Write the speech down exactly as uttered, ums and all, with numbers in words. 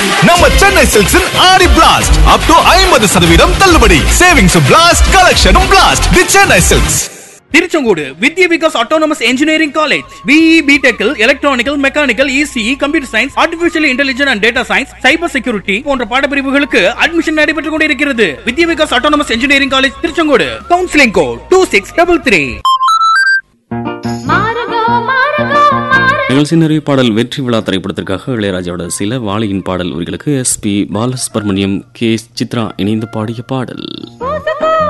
நம்ம சென்னை சில்க்ஸின் ஆடி blast up to ஐம்பது சதவீதம் தள்ளுபடி. Savings blast, கலெக்ஷனும் blast. The Chennai silks. Tiruchengode Vidya Vikas autonomous engineering college. BE, பிடெக்கில் electronical, mechanical, ECE, computer science, artificial intelligence and data science, cyber security போன்ற பாடப்பிரிவுகளுக்கு admission நடைபெற்றுக் கொண்டிருக்கிறது. வித்யா Vikas autonomous engineering college Tiruchengode. Counselling code two six double three. நிகழ்ச்சி நிறைய பாடல் வெற்றி விழா திரைப்படத்திற்காக இளையராஜாவோட சில வாலியின் பாடல் உரிகளுக்கு S B Balasubramaniam, K Chitra இணைந்து பாடிய பாடல்.